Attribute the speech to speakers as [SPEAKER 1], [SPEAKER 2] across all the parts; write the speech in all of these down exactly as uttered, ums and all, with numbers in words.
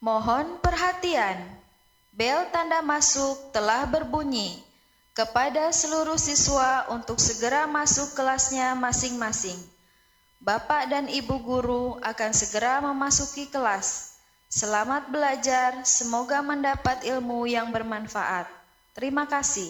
[SPEAKER 1] Mohon perhatian, bel tanda masuk telah berbunyi. Kepada seluruh siswa untuk segera masuk kelasnya masing-masing. Bapak dan Ibu guru akan segera memasuki kelas. Selamat belajar, semoga mendapat ilmu yang bermanfaat. Terima kasih.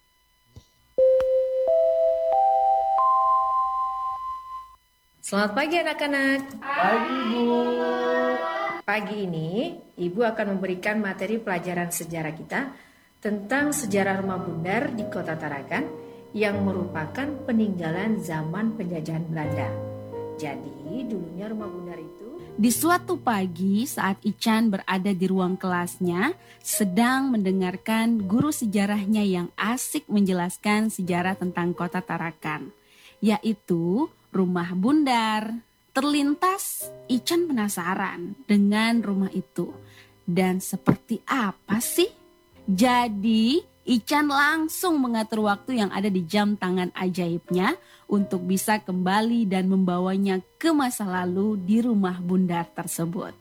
[SPEAKER 2] Selamat pagi anak-anak.
[SPEAKER 3] Pagi, Bu.
[SPEAKER 2] Pagi ini, Ibu akan memberikan materi pelajaran sejarah kita tentang sejarah Rumah Bundar di Kota Tarakan yang merupakan peninggalan zaman penjajahan Belanda. Jadi, dulunya Rumah Bundar itu...
[SPEAKER 4] Di suatu pagi saat Ican berada di ruang kelasnya, sedang mendengarkan guru sejarahnya yang asik menjelaskan sejarah tentang Kota Tarakan, yaitu Rumah Bundar. Terlintas, Ican penasaran dengan rumah itu. Dan seperti apa sih? Jadi, Ican langsung mengatur waktu yang ada di jam tangan ajaibnya untuk bisa kembali dan membawanya ke masa lalu di Rumah Bundar tersebut.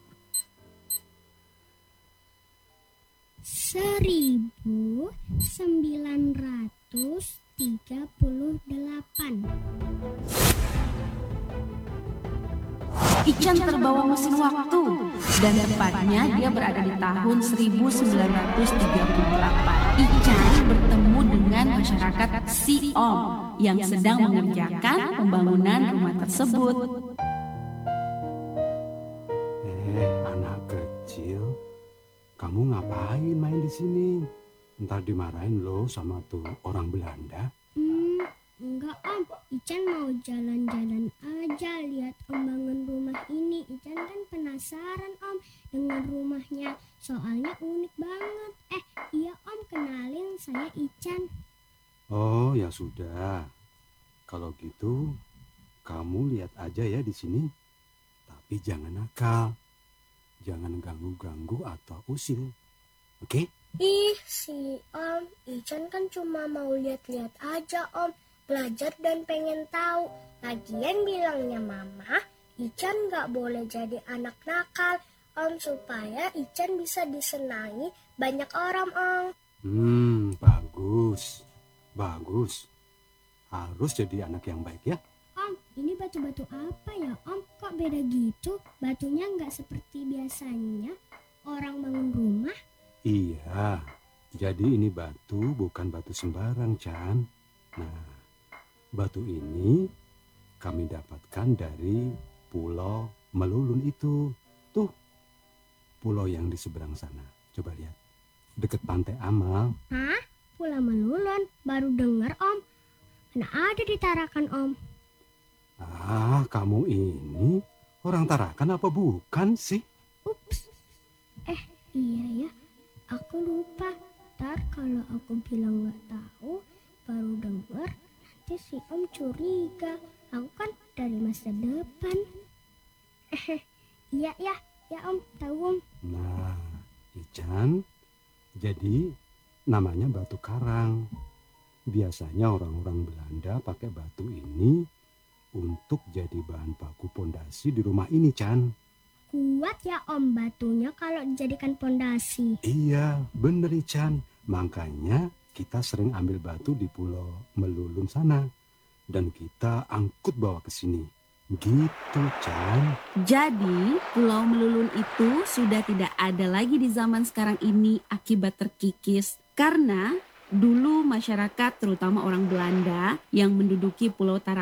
[SPEAKER 5] seribu sembilan ratus tiga puluh delapan.
[SPEAKER 4] Ican terbawa mesin waktu dan tepatnya dia berada di tahun seribu sembilan ratus tiga puluh delapan. Ican bertemu dengan masyarakat Siom yang sedang mengerjakan pembangunan rumah tersebut.
[SPEAKER 3] Eh, anak kecil, kamu ngapain main di sini? Ntar dimarahin loh sama tuh orang Belanda.
[SPEAKER 5] Hmm, enggak Om, Ican mau jalan-jalan aja lihat pembangunan rumah ini. Ican kan penasaran Om dengan rumahnya, soalnya unik banget. Eh, iya Om, kenalin saya Ican.
[SPEAKER 3] Oh, ya sudah. Kalau gitu, kamu lihat aja ya di sini. Tapi jangan nakal. Jangan ganggu-ganggu atau usil. Oke?
[SPEAKER 6] Ih, si Om, Ican kan cuma mau lihat-lihat aja Om. Belajar dan pengen tahu. Lagian bilangnya Mama, Ican gak boleh jadi anak nakal Om, supaya Ican bisa disenangi banyak orang Om.
[SPEAKER 3] Hmm, bagus. Bagus. Harus jadi anak yang baik ya.
[SPEAKER 5] Om, ini batu-batu apa ya Om? Kok beda gitu? Batunya nggak seperti biasanya orang bangun rumah?
[SPEAKER 3] Iya, jadi ini batu bukan batu sembarang, Chan. Nah, batu ini kami dapatkan dari Pulau Melulun itu. Tuh, pulau yang di seberang sana. Coba lihat, deket Pantai Amal.
[SPEAKER 5] Hah? Pulau Melulun? Baru dengar Om. Mana ada di Tarakan Om?
[SPEAKER 3] Ah, kamu ini orang Tarakan apa bukan sih?
[SPEAKER 5] Ups. Eh, iya ya. Aku lupa. Ntar kalau aku bilang nggak tahu, baru dengar, nanti si Om curiga. Aku kan dari masa depan. Eh, iya ya, ya Om, tahu Om.
[SPEAKER 3] Nah, Ican, jadi namanya batu karang. Biasanya orang-orang Belanda pakai batu ini untuk jadi bahan baku pondasi di rumah ini, Chan.
[SPEAKER 5] Kuat ya Om batunya kalau dijadikan pondasi.
[SPEAKER 3] Iya, bener Chan. Makanya kita sering ambil batu di Pulau Melulun sana. Dan kita angkut bawa ke sini. Gitu, Chan.
[SPEAKER 4] Jadi, Pulau Melulun itu sudah tidak ada lagi di zaman sekarang ini akibat terkikis. Karena dulu masyarakat terutama orang Belanda yang menduduki Pulau Tarakan